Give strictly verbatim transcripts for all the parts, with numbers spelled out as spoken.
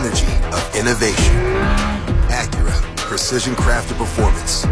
energy of innovation. Acura, precision crafted performance.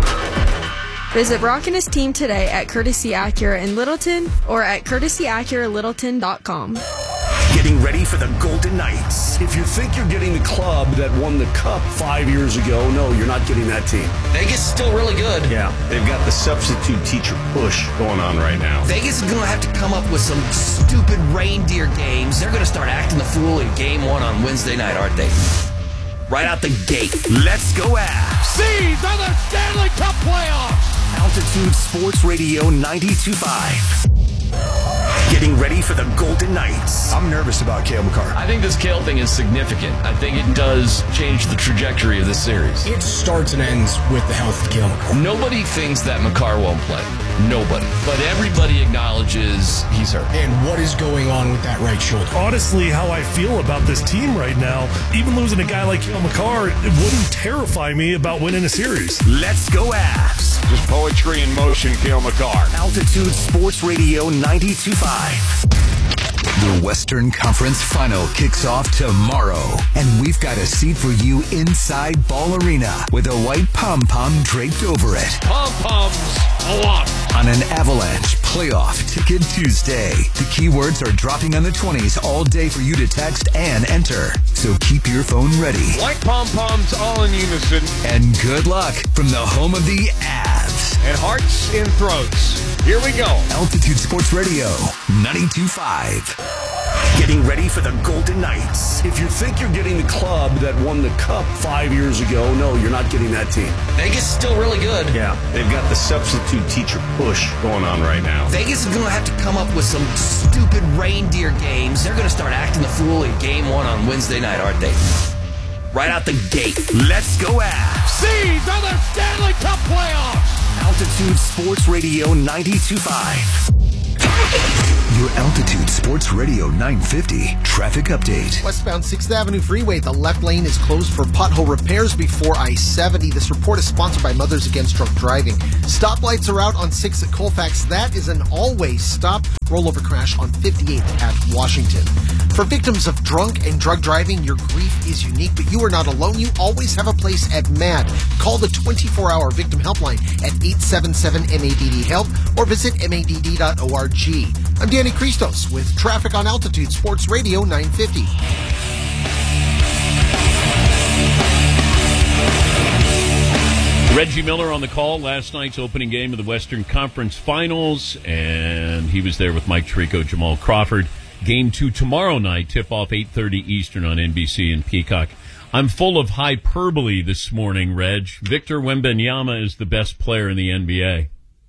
Visit Brock and his team today at Courtesy Acura in Littleton or at courtesy acura littleton dot com. Getting ready for the Golden Knights. If you think you're getting the club that won the Cup five years ago, no, you're not getting that team. Vegas is still really good. Yeah, they've got the substitute teacher push going on right now. Vegas is going to have to come up with some stupid reindeer games. They're going to start acting the fool in game one on Wednesday night, aren't they? Right out the gate. Let's go Avs. These are the Stanley Cup playoffs. Altitude Sports Radio ninety-two point five. Getting ready for the Golden Knights. I'm nervous about Cale Makar. I think this Cale thing is significant. I think it does change the trajectory of this series. It starts and ends with the health of Cale Makar. Nobody thinks that Makar won't play. Nobody. But everybody acknowledges he's hurt. And what is going on with that right shoulder? Honestly, how I feel about this team right now, even losing a guy like Cale Makar, it wouldn't terrify me about winning a series. Let's go Avs. Just poetry in motion, Cale Makar. Altitude Sports Radio ninety-two point five. The Western Conference Final kicks off tomorrow, and we've got a seat for you inside Ball Arena with a white pom-pom draped over it. Pom-poms a lot. On an Avalanche Playoff Ticket Tuesday. The keywords are dropping on the twenties all day for you to text and enter. So keep your phone ready. White pom-poms all in unison. And good luck from the home of the Avs. And hearts in throats. Here we go. Altitude Sports Radio ninety-two point five. Getting ready for the Golden Knights. If you think you're getting the club that won the Cup five years ago, no, you're not getting that team. Vegas is still really good. Yeah, they've got the substitute teacher push going on right now. Vegas is going to have to come up with some stupid reindeer games. They're going to start acting the fool in game one on Wednesday night, aren't they? Right out the gate. Let's go Avs. These are the Stanley Cup playoffs. Altitude Sports Radio ninety-two point five. Your Altitude Sports Radio nine fifty traffic update. Westbound sixth Avenue Freeway, the left lane is closed for pothole repairs before I seventy. This report is sponsored by Mothers Against Drunk Driving. Stoplights are out on sixth at Colfax. That is an always stop. Rollover crash on fifty-eighth at Washington. For victims of drunk and drug driving, your grief is unique, but you are not alone. You always have a place at M A D. Call the twenty-four hour victim helpline at eight seven seven M A D D HELP or visit M A D D dot org. I'm Danny Christos with traffic on Altitude Sports Radio nine fifty. Reggie Miller on the call, last night's opening game of the Western Conference Finals, and he was there with Mike Tirico, Jamal Crawford. Game two tomorrow night, tip-off eight thirty Eastern on N B C and Peacock. I'm full of hyperbole this morning, Reg. Victor Wembanyama is the best player in the N B A.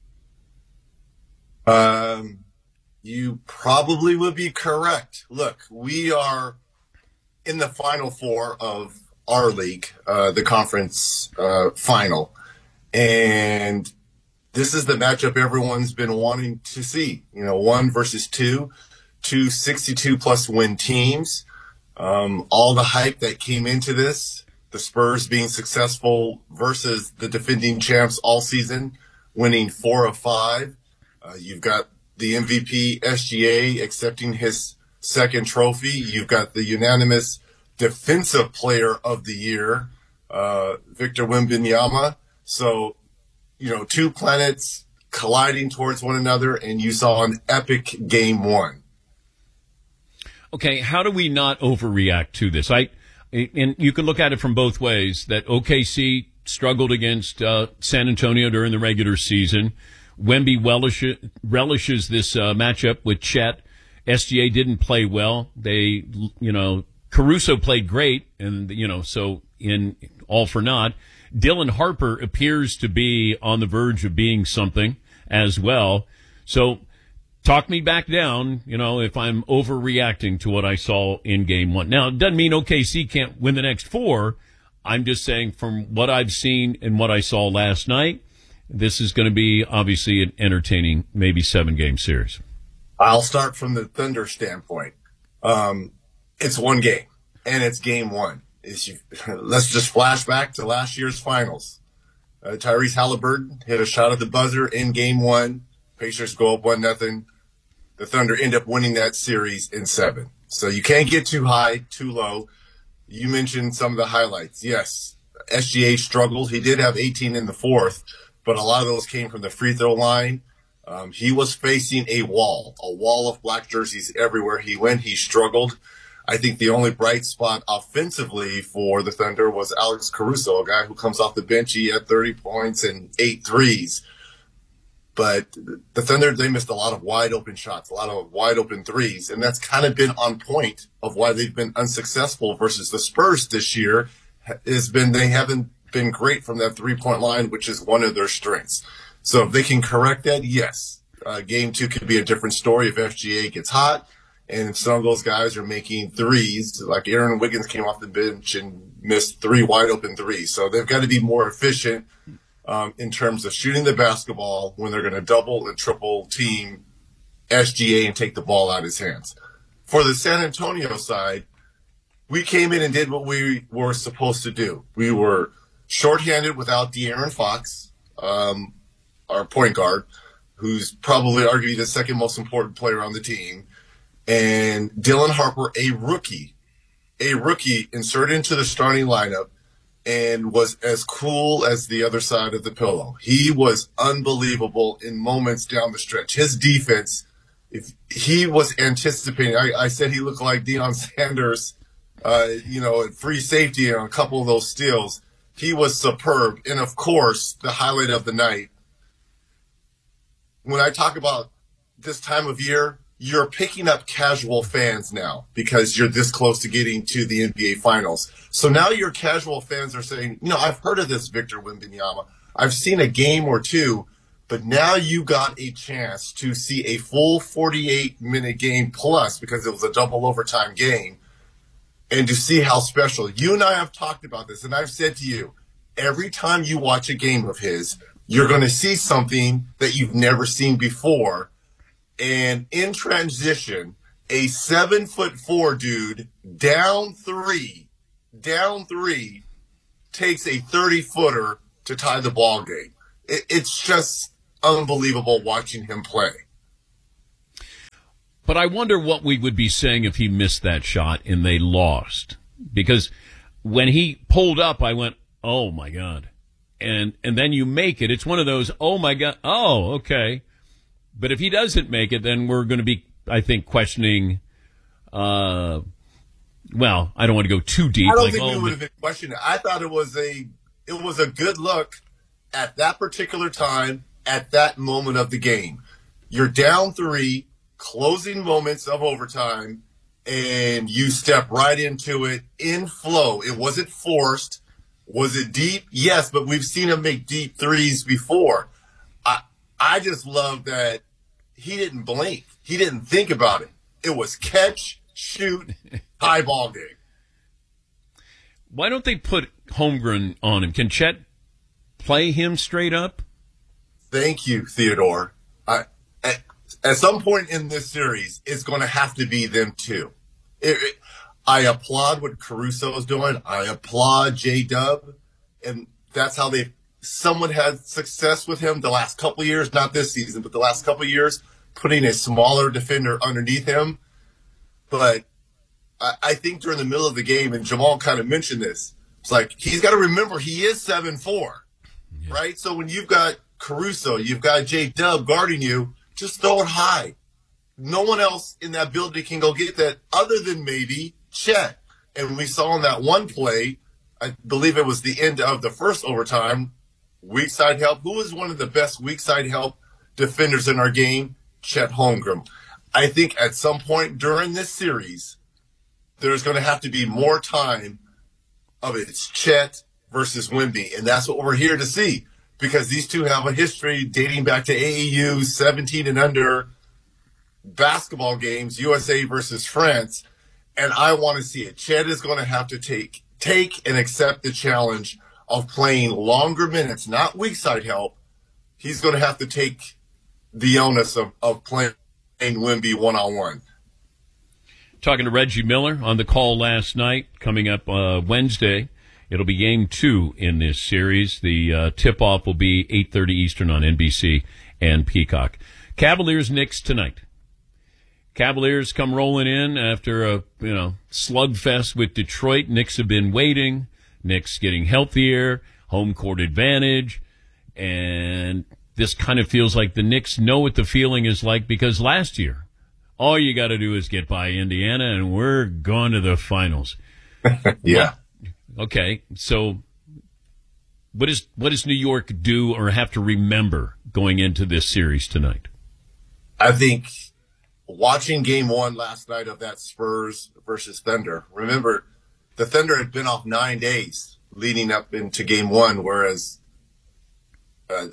Um, you probably would be correct. Look, we are in the Final Four of our league, uh, the conference uh, final. And this is the matchup everyone's been wanting to see. You know, one versus two, two sixty-two plus win teams. Um, all the hype that came into this, the Spurs being successful versus the defending champs all season, winning four of five. Uh, you've got the M V P S G A accepting his second trophy. You've got the unanimous Defensive Player of the Year, uh, Victor Wembanyama. So, you know, two planets colliding towards one another, and you saw an epic game one. Okay, how do we not overreact to this? I, and you can look at it from both ways, that O K C struggled against uh, San Antonio during the regular season. Wemby relishes, relishes this uh, matchup with Chet. S G A didn't play well. They, you know, Caruso played great, and, you know, so in all for naught. Dylan Harper appears to be on the verge of being something as well. So talk me back down, you know, if I'm overreacting to what I saw in game one. Now, it doesn't mean O K C can't win the next four. I'm just saying from what I've seen and what I saw last night, this is going to be obviously an entertaining, maybe seven-game series. I'll start from the Thunder standpoint. Um, it's one game, and it's game one. It's, let's just flash back to last year's finals. Uh, Tyrese Halliburton hit a shot at the buzzer in game one. Pacers go up one nothing. The Thunder end up winning that series in seven. So you can't get too high, too low. you mentioned some of the highlights. Yes, S G A struggled. He did have eighteen in the fourth, but a lot of those came from the free throw line. Um, he was facing a wall, a wall of black jerseys everywhere he went. He struggled. I think the only bright spot offensively for the Thunder was Alex Caruso, a guy who comes off the bench. He had thirty points and eight threes. But the Thunder, they missed a lot of wide open shots, a lot of wide open threes. And that's kind of been on point of why they've been unsuccessful versus the Spurs this year, has been they haven't been great from that three-point line, which is one of their strengths. So if they can correct that, yes, uh, game two could be a different story if F G A gets hot. And if some of those guys are making threes, like Aaron Wiggins came off the bench and missed three wide open threes. So they've got to be more efficient um, in terms of shooting the basketball when they're going to double and triple team S G A and take the ball out of his hands. For the San Antonio side, we came in and did what we were supposed to do. We were shorthanded without De'Aaron Fox, um, our point guard, who's probably arguably the second most important player on the team. And Dylan Harper, a rookie, a rookie inserted into the starting lineup and was as cool as the other side of the pillow. He was unbelievable in moments down the stretch. His defense, if he was anticipating, I, I said he looked like Deion Sanders, uh, you know, at free safety on a couple of those steals. He was superb. And of course, the highlight of the night, when I talk about this time of year, you're picking up casual fans now because you're this close to getting to the N B A Finals. So now your casual fans are saying, you know, I've heard of this Victor Wembanyama. I've seen a game or two, but now you got a chance to see a full forty-eight minute game plus because it was a double overtime game and to see how special. You and I have talked about this, and I've said to you, every time you watch a game of his, you're going to see something that you've never seen before. And in transition, a seven foot four dude down three, down three, takes a thirty footer to tie the ball game. It, it's just unbelievable watching him play. But I wonder what we would be saying if he missed that shot and they lost. Because when he pulled up, I went, oh my God. And, and then you make it. It's one of those, oh my God. Oh, okay. But if he doesn't make it, then we're going to be, I think, questioning, uh, well, I don't want to go too deep. I don't like, think oh, we would have been questioning it. I thought it was a, it was a good look at that particular time, at that moment of the game. You're down three, closing moments of overtime, and you step right into it in flow. It wasn't forced. Was it deep? Yes, but we've seen him make deep threes before. I, I just love that he didn't blink. He didn't think about it. It was catch, shoot, high ball game. Why don't they put Holmgren on him? Can Chet play him straight up? Thank you, Theodore. I, at, at some point in this series, it's going to have to be them two. It, it, I applaud what Caruso is doing. I applaud J-Dub. And that's how they've someone had success with him the last couple of years, not this season, but the last couple of years, putting a smaller defender underneath him. But I, I think during the middle of the game, and Jamal kind of mentioned this, it's like he's got to remember he is seven four, yeah. Right? So when you've got Caruso, you've got J-Dub guarding you, just throw it high. No one else in that building can go get that other than maybe Chet. And we saw in that one play, I believe it was the end of the first overtime, weak side help. Who is one of the best weak side help defenders in our game? Chet Holmgren. I think at some point during this series, there's going to have to be more time of it's Chet versus Wemby. And that's what we're here to see because these two have a history dating back to A A U, seventeen and under basketball games, U S A versus France. And I want to see it. Chet is going to have to take, take and accept the challenge of playing longer minutes, not weak side help. He's going to have to take the onus of, of playing Wemby one-on-one. Talking to Reggie Miller on the call last night, coming up uh, Wednesday. It'll be game two in this series. The uh, tip-off will be eight thirty Eastern on N B C and Peacock. Cavaliers-Knicks tonight. Cavaliers come rolling in after a, you know, slugfest with Detroit. Knicks have been waiting. Knicks getting healthier, home court advantage, and this kind of feels like the Knicks know what the feeling is like because last year, all you got to do is get by Indiana, and we're going to the finals. Yeah. Well, okay, so what is what does New York do or have to remember going into this series tonight? I think watching game one last night of that Spurs versus Thunder, remember, the Thunder had been off nine days leading up into game one, whereas uh,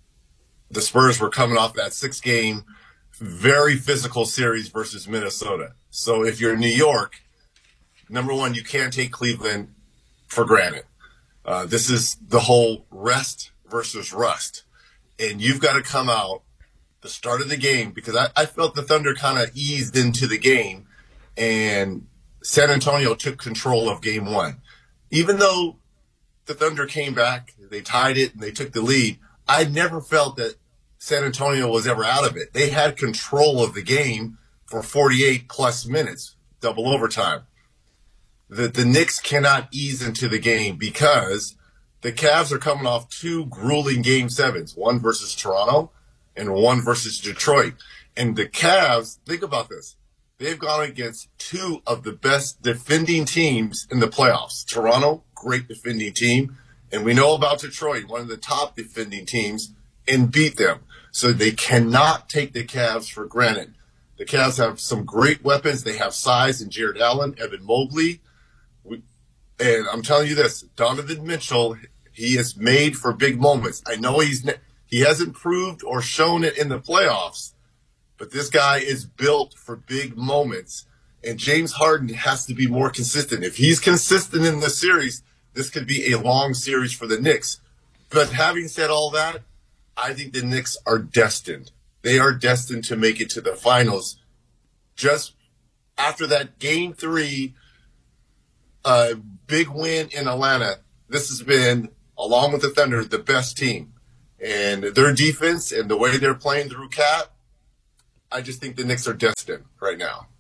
the Spurs were coming off that six-game, very physical series versus Minnesota. So if you're New York, number one, you can't take Cleveland for granted. Uh, this is the whole rest versus rust. And you've got to come out the start of the game, because I, I felt the Thunder kind of eased into the game, and San Antonio took control of game one. Even though the Thunder came back, they tied it, and they took the lead, I never felt that San Antonio was ever out of it. They had control of the game for forty-eight plus minutes, double overtime. The, the Knicks cannot ease into the game because the Cavs are coming off two grueling game sevens, one versus Toronto and one versus Detroit. And the Cavs, think about this. They've gone against two of the best defending teams in the playoffs. Toronto, great defending team. And we know about Detroit, one of the top defending teams, and beat them. So they cannot take the Cavs for granted. The Cavs have some great weapons. They have size in Jared Allen, Evan Mobley. We, and I'm telling you this, Donovan Mitchell, he is made for big moments. I know he's he hasn't proved or shown it in the playoffs, but this guy is built for big moments. And James Harden has to be more consistent. If he's consistent in the series, this could be a long series for the Knicks. But having said all that, I think the Knicks are destined. They are destined to make it to the finals. Just after that game three uh, big win in Atlanta, this has been, along with the Thunder, the best team. And their defense and the way they're playing through Cat, I just think the Knicks are destined right now.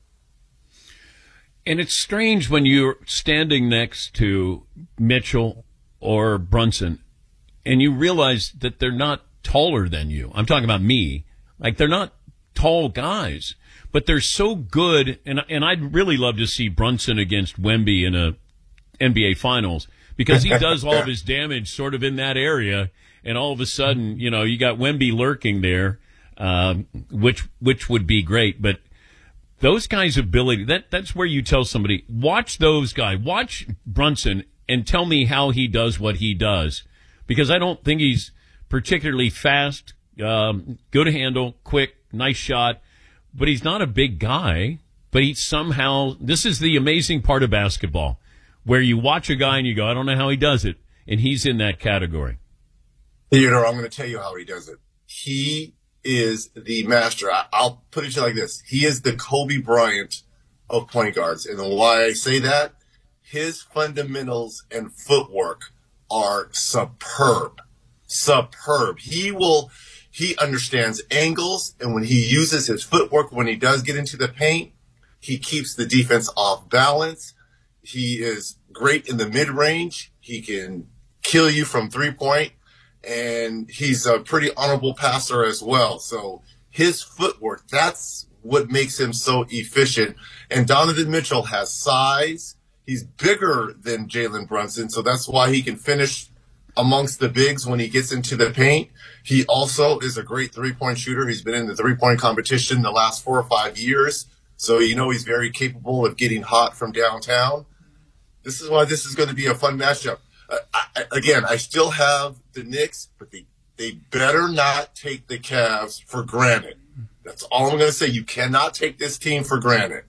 And it's strange when you're standing next to Mitchell or Brunson and you realize that they're not taller than you. I'm talking about me. Like, they're not tall guys, but they're so good. And and I'd really love to see Brunson against Wemby in a N B A Finals, because he does all of his damage sort of in that area. And all of a sudden, you know, you got Wemby lurking there, um, which which would be great. But those guys' ability, that that's where you tell somebody, watch those guys, watch Brunson, and tell me how he does what he does. Because I don't think he's particularly fast, um, good to handle, quick, nice shot. But he's not a big guy. But he somehow, this is the amazing part of basketball, where you watch a guy and you go, I don't know how he does it. And he's in that category. Theodore, I'm going to tell you how he does it. He is the master. I, I'll put it to you like this. He is the Kobe Bryant of point guards. And why I say that, his fundamentals and footwork are superb. Superb. He will, he understands angles, and when he uses his footwork, when he does get into the paint, he keeps the defense off balance. He is great in the mid-range. He can kill you from three-point. And he's a pretty honorable passer as well. So his footwork, that's what makes him so efficient. And Donovan Mitchell has size. He's bigger than Jalen Brunson, so that's why he can finish amongst the bigs when he gets into the paint. He also is a great three-point shooter. He's been in the three-point competition the last four or five years. So, you know, he's very capable of getting hot from downtown. This is why this is going to be a fun matchup. Uh, I, again, I still have the Knicks, but they, they better not take the Cavs for granted. That's all I'm going to say. You cannot take this team for granted.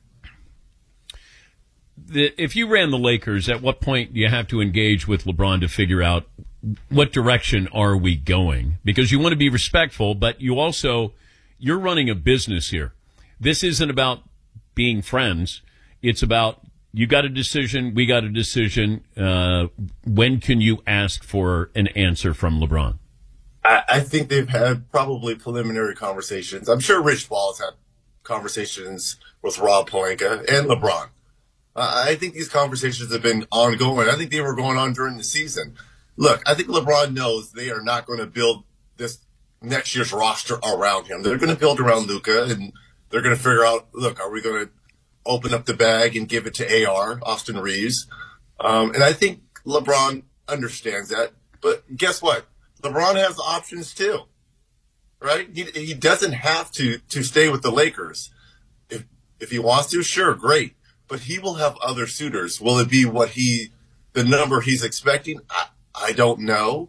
The, if you ran the Lakers, at what point do you have to engage with LeBron to figure out what direction are we going? Because you want to be respectful, but you also, you're running a business here. This isn't about being friends. It's about, you got a decision, we got a decision. Uh, when can you ask for an answer from LeBron? I, I think they've had probably preliminary conversations. I'm sure Rich Paul has had conversations with Rob Pelinka and LeBron. Uh, I think these conversations have been ongoing. I think they were going on during the season. Look, I think LeBron knows they are not going to build this next year's roster around him. They're going to build around Luka, and they're going to figure out, look, are we going to open up the bag and give it to A R, Austin Reeves? Um, and I think LeBron understands that. But guess what? LeBron has options too, right? He, he doesn't have to, to stay with the Lakers. If, if he wants to, sure, great. But he will have other suitors. Will it be what he, the number he's expecting? I, I don't know.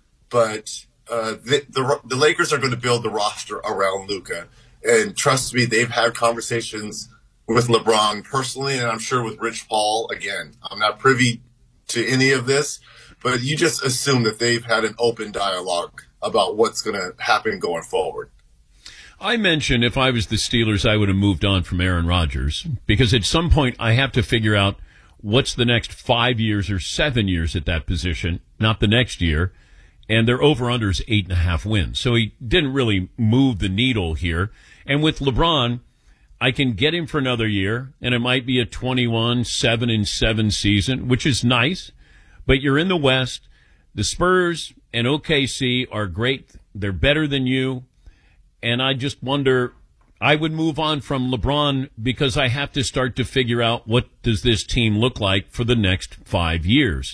But uh, the, the the Lakers are going to build the roster around Luka. And trust me, they've had conversations with LeBron personally, and I'm sure with Rich Paul. Again, I'm not privy to any of this, but you just assume that they've had an open dialogue about what's going to happen going forward. I mentioned if I was the Steelers, I would have moved on from Aaron Rodgers, because at some point I have to figure out what's the next five years or seven years at that position, not the next year. And their over-under is eight and a half wins. So he didn't really move the needle here. And with LeBron, I can get him for another year, and it might be a twenty-one, seven and seven season, which is nice. But you're in the West. The Spurs and O K C are great. They're better than you. And I just wonder, I would move on from LeBron because I have to start to figure out what does this team look like for the next five years.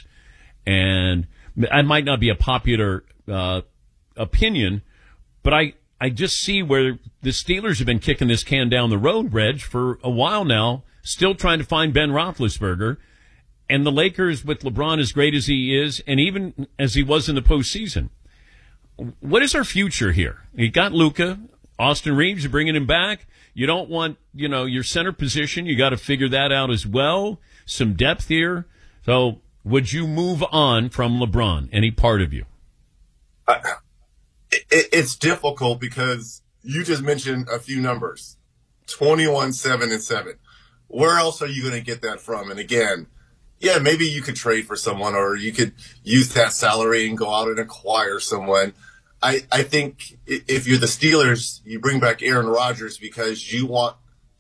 And that might not be a popular uh, opinion, but I, I just see where the Steelers have been kicking this can down the road, Reg, for a while now, still trying to find Ben Roethlisberger. And the Lakers, with LeBron as great as he is, and even as he was in the postseason, what is our future here? You got Luka, Austin Reeves, you're bringing him back. You don't want, you know, your center position. You got to figure that out as well. Some depth here. So would you move on from LeBron, any part of you? Uh, it, it's difficult because you just mentioned a few numbers, twenty-one, seven, and seven. Where else are you going to get that from? And again, yeah, maybe you could trade for someone, or you could use that salary and go out and acquire someone. I, I think if you're the Steelers, you bring back Aaron Rodgers because you want